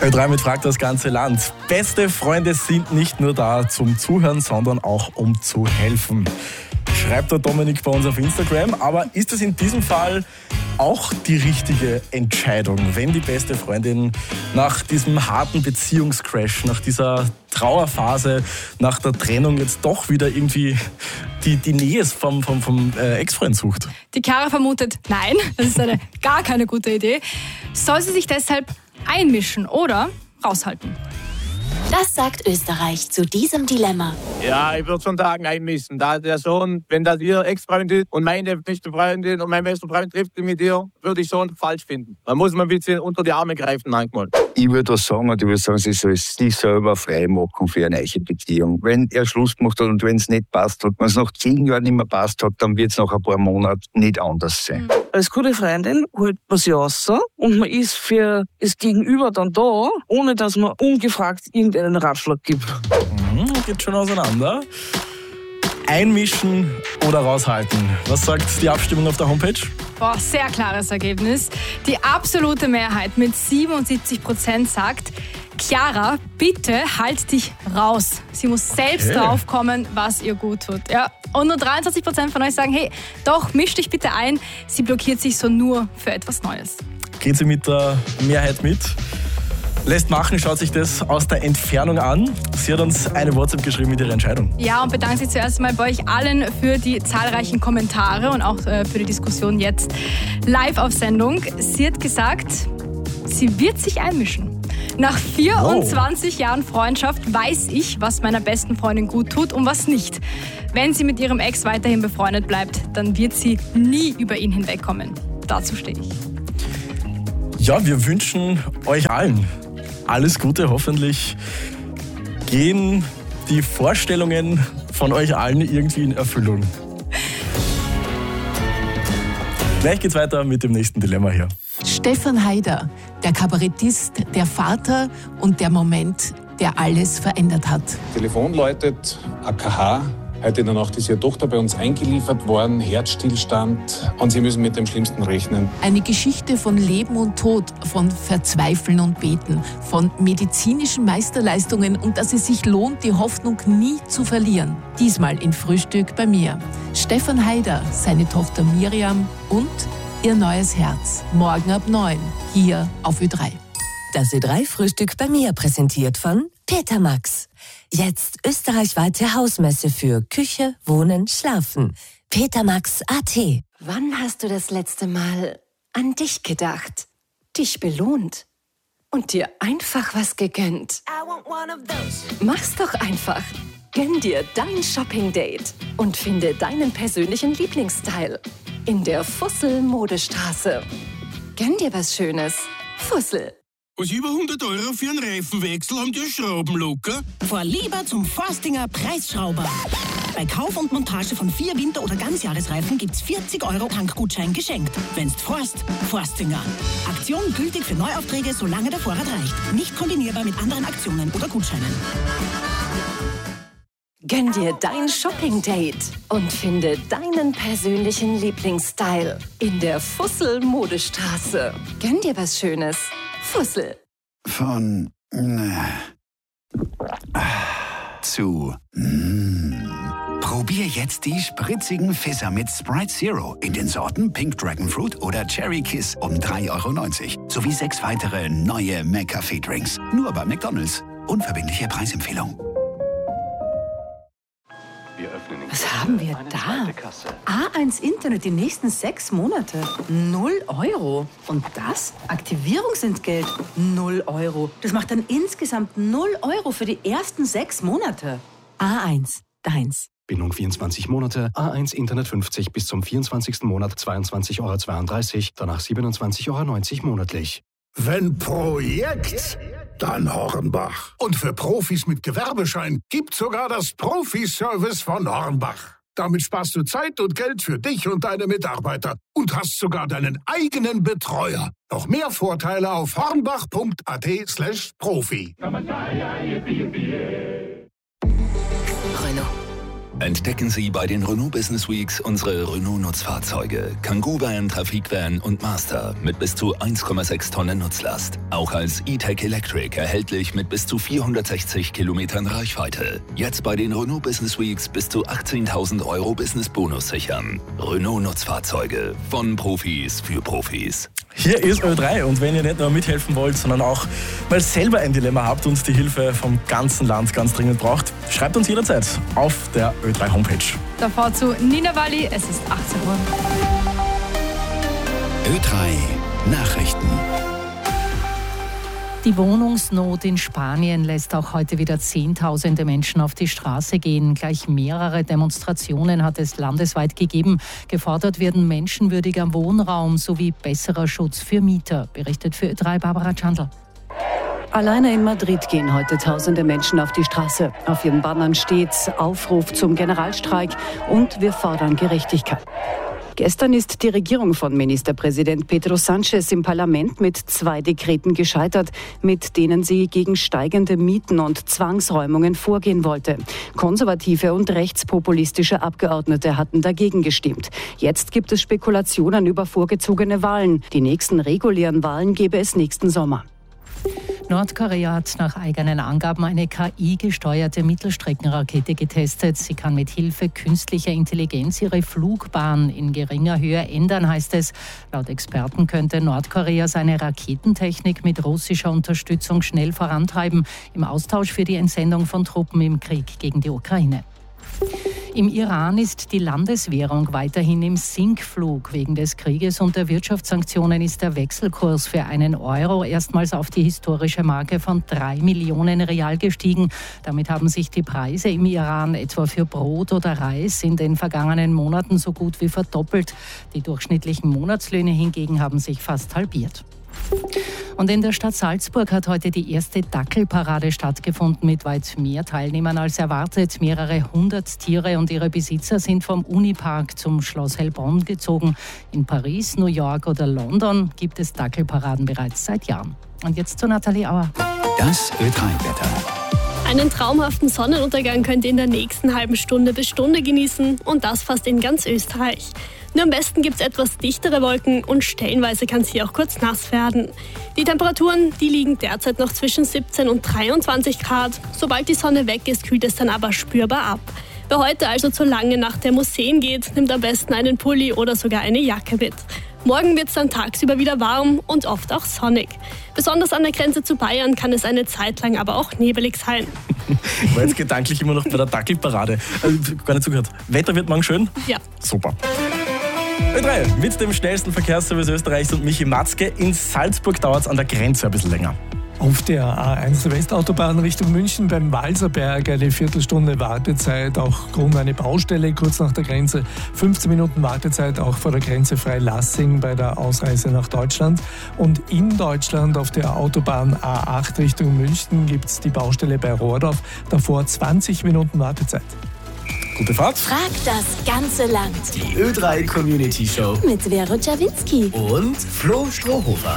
Ö3 mit Fragt das ganze Land. Beste Freunde sind nicht nur da zum Zuhören, sondern auch um zu helfen. Schreibt der Dominik bei uns auf Instagram. Aber ist es in diesem Fall auch die richtige Entscheidung, wenn die beste Freundin nach diesem harten Beziehungscrash, nach dieser Trauerphase, nach der Trennung jetzt doch wieder irgendwie die Nähe vom Ex-Freund sucht? Die Chiara vermutet, nein, das ist gar keine gute Idee. Soll sie sich deshalb einmischen oder raushalten? Das sagt Österreich zu diesem Dilemma. Ja, ich würde schon sagen, einmischen. Da der Sohn, wenn das ihr Ex-Freundin und meine beste Freundin und mein bester Freund trifft mit ihr, würde ich schon falsch finden. Da muss man ein bisschen unter die Arme greifen manchmal. Ich würde was sagen, und ich würde sagen, sie soll sich selber frei machen für eine neue Beziehung. Wenn er Schluss gemacht hat und wenn es nicht passt hat, wenn es nach 10 Jahren nicht mehr passt hat, dann wird es nach ein paar Monaten nicht anders sein. Als gute Freundin holt man sich raus und man ist für das Gegenüber dann da, ohne dass man ungefragt irgendeinen Ratschlag gibt. Geht schon auseinander. Einmischen oder raushalten? Was sagt die Abstimmung auf der Homepage? Boah, sehr klares Ergebnis. Die absolute Mehrheit mit 77% sagt, Chiara, bitte halt dich raus. Sie muss selbst draufkommen, was ihr gut tut. Ja. Und nur 23% von euch sagen, hey, doch, misch dich bitte ein. Sie blockiert sich so nur für etwas Neues. Geht sie mit der Mehrheit mit? Lässt machen, schaut sich das aus der Entfernung an. Sie hat uns eine WhatsApp geschrieben mit ihrer Entscheidung. Ja, und bedankt sich zuerst mal bei euch allen für die zahlreichen Kommentare und auch für die Diskussion jetzt live auf Sendung. Sie hat gesagt, sie wird sich einmischen. Nach 24 Jahren Freundschaft weiß ich, was meiner besten Freundin gut tut und was nicht. Wenn sie mit ihrem Ex weiterhin befreundet bleibt, dann wird sie nie über ihn hinwegkommen. Dazu stehe ich. Ja, wir wünschen euch allen alles Gute. Hoffentlich gehen die Vorstellungen von euch allen irgendwie in Erfüllung. Gleich geht's weiter mit dem nächsten Dilemma hier. Stefan Haider, der Kabarettist, der Vater und der Moment, der alles verändert hat. Telefon läutet, AKH. Heute in der Nacht ist ihre Tochter bei uns eingeliefert worden, Herzstillstand und sie müssen mit dem Schlimmsten rechnen. Eine Geschichte von Leben und Tod, von Verzweifeln und Beten, von medizinischen Meisterleistungen und dass es sich lohnt, die Hoffnung nie zu verlieren. Diesmal in Frühstück bei mir. Stefan Haider, seine Tochter Miriam und ihr neues Herz. Morgen ab 9, hier auf Ö3. Das Ö3-Frühstück bei mir präsentiert von Peter Max. Jetzt österreichweite Hausmesse für Küche, Wohnen, Schlafen. Petermax.at. Wann hast du das letzte Mal an dich gedacht, dich belohnt und dir einfach was gegönnt? Mach's doch einfach. Gönn dir dein Shopping-Date und finde deinen persönlichen Lieblingsstyle in der Fussel-Modestraße. Gönn dir was Schönes. Fussel. Was über 100 € für einen Reifenwechsel haben die Schrauben locker? Fahr lieber zum Forstinger Preisschrauber. Bei Kauf und Montage von 4 Winter- oder Ganzjahresreifen gibt's 40 € Tankgutschein geschenkt. Wenn's Forstinger. Aktion gültig für Neuaufträge, solange der Vorrat reicht. Nicht kombinierbar mit anderen Aktionen oder Gutscheinen. Gönn dir dein Shopping-Date und finde deinen persönlichen Lieblingsstyle in der Fussel-Modestraße. Gönn dir was Schönes. Fussel. Von zu Probier jetzt die spritzigen Fizzer mit Sprite Zero in den Sorten Pink Dragon Fruit oder Cherry Kiss um 3,90 € sowie 6 weitere neue McCafé-Drinks. Nur bei McDonald's. Unverbindliche Preisempfehlung. Was haben wir da? A1 Internet die nächsten 6 Monate. 0 €. Und das? Aktivierungsentgelt. 0 €. Das macht dann insgesamt 0 € für die ersten 6 Monate. A1, deins. Bindung 24 Monate, A1 Internet 50 bis zum 24. Monat 22,32 €, danach 27,90 € monatlich. Wenn Projekt, dann Hornbach. Und für Profis mit Gewerbeschein gibt's sogar das Profi-Service von Hornbach. Damit sparst du Zeit und Geld für dich und deine Mitarbeiter und hast sogar deinen eigenen Betreuer. Noch mehr Vorteile auf hornbach.at/profi. Renault. Entdecken Sie bei den Renault Business Weeks unsere Renault-Nutzfahrzeuge. Kangoo Van, Trafikvan und Master mit bis zu 1,6 Tonnen Nutzlast. Auch als E-Tech Electric erhältlich mit bis zu 460 Kilometern Reichweite. Jetzt bei den Renault Business Weeks bis zu 18.000 € Business-Bonus sichern. Renault-Nutzfahrzeuge von Profis für Profis. Hier ist Ö3 und wenn ihr nicht nur mithelfen wollt, sondern auch mal selber ein Dilemma habt und die Hilfe vom ganzen Land ganz dringend braucht, schreibt uns jederzeit auf der Ö3 Homepage. Davor zu Nina Walli, es ist 18 Uhr. Ö3 Nachrichten. Die Wohnungsnot in Spanien lässt auch heute wieder Zehntausende Menschen auf die Straße gehen. Gleich mehrere Demonstrationen hat es landesweit gegeben. Gefordert werden menschenwürdiger Wohnraum sowie besserer Schutz für Mieter, berichtet für Ö3 Barbara Chandler. Alleine in Madrid gehen heute tausende Menschen auf die Straße. Auf ihren Bannern steht Aufruf zum Generalstreik und wir fordern Gerechtigkeit. Gestern ist die Regierung von Ministerpräsident Pedro Sánchez im Parlament mit 2 Dekreten gescheitert, mit denen sie gegen steigende Mieten und Zwangsräumungen vorgehen wollte. Konservative und rechtspopulistische Abgeordnete hatten dagegen gestimmt. Jetzt gibt es Spekulationen über vorgezogene Wahlen. Die nächsten regulären Wahlen gäbe es nächsten Sommer. Nordkorea hat nach eigenen Angaben eine KI-gesteuerte Mittelstreckenrakete getestet. Sie kann mit Hilfe künstlicher Intelligenz ihre Flugbahn in geringer Höhe ändern, heißt es. Laut Experten könnte Nordkorea seine Raketentechnik mit russischer Unterstützung schnell vorantreiben, im Austausch für die Entsendung von Truppen im Krieg gegen die Ukraine. Im Iran ist die Landeswährung weiterhin im Sinkflug. Wegen des Krieges und der Wirtschaftssanktionen ist der Wechselkurs für einen Euro erstmals auf die historische Marke von 3 Millionen Rial gestiegen. Damit haben sich die Preise im Iran etwa für Brot oder Reis in den vergangenen Monaten so gut wie verdoppelt. Die durchschnittlichen Monatslöhne hingegen haben sich fast halbiert. Und in der Stadt Salzburg hat heute die erste Dackelparade stattgefunden mit weit mehr Teilnehmern als erwartet. Mehrere 100 Tiere und ihre Besitzer sind vom Unipark zum Schloss Hellbrunn gezogen. In Paris, New York oder London gibt es Dackelparaden bereits seit Jahren. Und jetzt zu Nathalie Auer. Das Ö3-Wetter. Einen traumhaften Sonnenuntergang könnt ihr in der nächsten halben Stunde bis Stunde genießen und das fast in ganz Österreich. Nur am besten gibt es etwas dichtere Wolken und stellenweise kann es hier auch kurz nass werden. Die Temperaturen, die liegen derzeit noch zwischen 17 und 23 Grad. Sobald die Sonne weg ist, kühlt es dann aber spürbar ab. Wer heute also zur langen Nacht der Museen geht, nimmt am besten einen Pulli oder sogar eine Jacke mit. Morgen wird es dann tagsüber wieder warm und oft auch sonnig. Besonders an der Grenze zu Bayern kann es eine Zeit lang aber auch nebelig sein. Ich war jetzt gedanklich immer noch bei der Dackelparade. Gar nicht zugehört. Wetter wird morgen schön? Ja. Super. Ö3 mit dem schnellsten Verkehrsservice Österreichs und Michi Matzke. In Salzburg dauert es an der Grenze ein bisschen länger. Auf der A1 Westautobahn Richtung München beim Walserberg eine Viertelstunde Wartezeit, auch Grund eine Baustelle kurz nach der Grenze. 15 Minuten Wartezeit auch vor der Grenze Freilassing bei der Ausreise nach Deutschland. Und in Deutschland auf der Autobahn A8 Richtung München gibt es die Baustelle bei Rohrdorf. Davor 20 Minuten Wartezeit. Gute Fahrt. Frag das ganze Land. Die Ö3 Community Show Mit Vero Czawinski und Flo Strohhofer.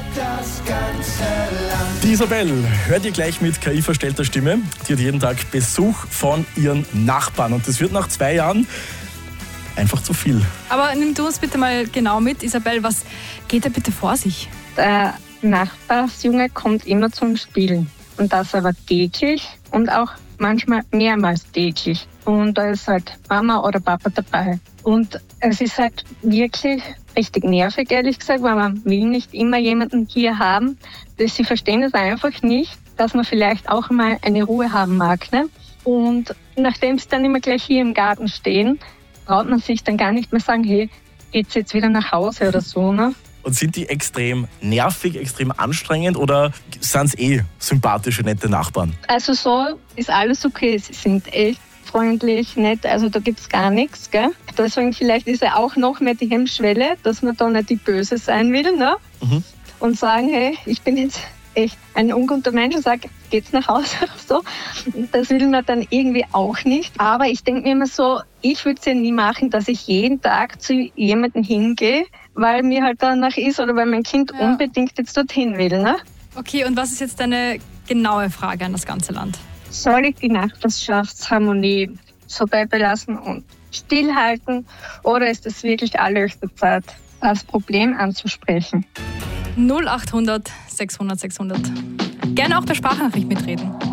Die Isabel hört ihr gleich mit KI-verstellter Stimme. Die hat jeden Tag Besuch von ihren Nachbarn. Und das wird nach 2 Jahren einfach zu viel. Aber nimm du uns bitte mal genau mit, Isabel, was geht da bitte vor sich? Der Nachbarsjunge kommt immer zum Spielen. Und das aber täglich und auch manchmal mehrmals täglich. Und da ist halt Mama oder Papa dabei. Und es ist halt wirklich richtig nervig, ehrlich gesagt, weil man will nicht immer jemanden hier haben. Sie verstehen es einfach nicht, dass man vielleicht auch mal eine Ruhe haben mag. Ne? Und nachdem sie dann immer gleich hier im Garten stehen, traut man sich dann gar nicht mehr sagen, hey, geht's jetzt wieder nach Hause oder so. Ne? Und sind die extrem nervig, extrem anstrengend oder sind es sympathische, nette Nachbarn? Also so ist alles okay. Sie sind echt freundlich, nett, also da gibt's gar nichts. Gell? Deswegen vielleicht ist ja auch noch mehr die Hemmschwelle, dass man da nicht die Böse sein will, ne? Und sagen, hey, ich bin jetzt echt ein unguter Mensch und sage, geht's nach Hause oder so. Das will man dann irgendwie auch nicht. Aber ich denke mir immer so, ich würde es ja nie machen, dass ich jeden Tag zu jemandem hingehe, weil mir halt danach ist oder weil mein Kind unbedingt jetzt dorthin will. Ne? Okay, und was ist jetzt deine genaue Frage an das ganze Land? Soll ich die Nachbarschaftsharmonie so beibehalten und stillhalten? Oder ist es wirklich allerhöchste Zeit, das Problem anzusprechen? 0800 600 600. Gerne auch per Sprachnachricht mitreden.